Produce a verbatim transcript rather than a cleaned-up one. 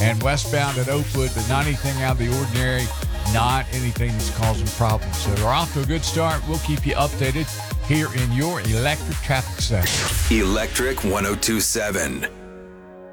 and westbound at Oakwood, but not anything out of the ordinary, not anything that's causing problems. So we're off to a good start. We'll keep you updated here in your electric traffic section. Electric ten twenty-seven.